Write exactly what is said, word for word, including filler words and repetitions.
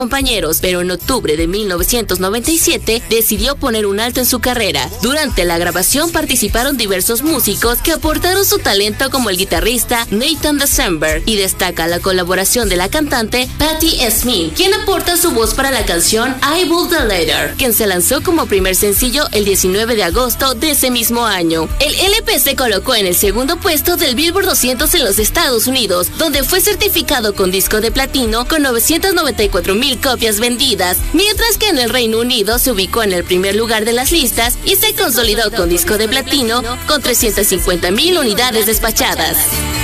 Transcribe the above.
compañeros, pero en octubre de mil novecientos noventa y siete decidió poner un alto en su carrera. Durante la grabación participaron diversos músicos que aportaron su talento, como el guitarrista Nathan December, y destaca la colaboración de la cantante Patti Smith, quien aporta su voz para la canción I Will The Later, quien se lanzó como primer sencillo el diecinueve de agosto de ese mismo año. El L P se colocó en el segundo puesto del Billboard doscientos en los Estados Unidos, donde fue certificado con disco de platino con novecientas noventa y cuatro mil copias vendidas, mientras que en el Reino Unido se ubicó en el primer lugar de las listas y se consolidó con disco de platino con trescientas cincuenta mil unidades despachadas.